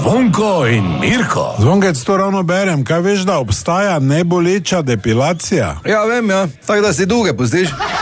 Zvonko in Mirko. Zvonkec, to ravno berem, kaj veš, da obstaja neboleča depilacija? Ja, vem, ja, tako da si duge pustiš.